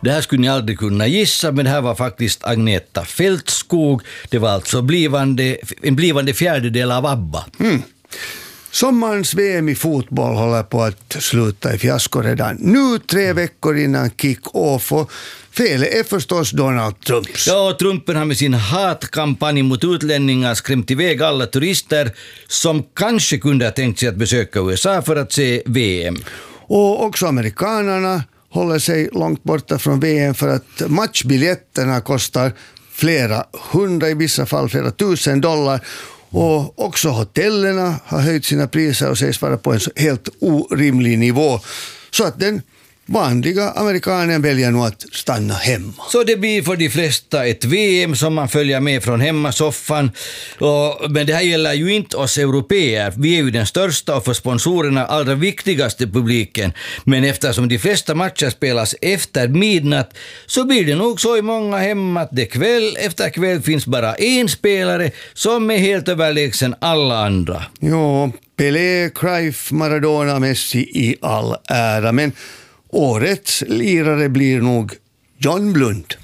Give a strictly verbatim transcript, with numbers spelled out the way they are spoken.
Det här skulle ni aldrig kunna gissa, men det här var faktiskt Agneta Fältskog. Det var alltså blivande, en blivande fjärdedel av ABBA. Mm. Sommarens V M i fotboll håller på att sluta i fiasko redan nu, tre veckor innan kick-off, och felet är förstås Donald Trumps. Ja, Trumpen har med sin hatkampanj mot utlänningar skrämt iväg alla turister som kanske kunde ha tänkt sig att besöka U S A för att se V M. Och också amerikanerna håller sig långt borta från V M för att matchbiljetterna kostar flera hundra, i vissa fall flera tusen dollar. Och också hotellerna har höjt sina priser och sägs vara på en helt orimlig nivå. Så att den vanliga amerikanen väljer nog att stanna hemma. Så det blir för de flesta ett V M som man följer med från hemmasoffan. Och, men det här gäller ju inte oss europeer. Vi är ju den största och för sponsorerna allra viktigaste publiken. Men eftersom de flesta matcher spelas efter midnatt så blir det nog så i många hem att det kväll efter kväll finns bara en spelare som är helt överlägsen alla andra. Jo, Pelé, Cruyff, Maradona, Messi i all ära, men årets lirare blir nog John Blund.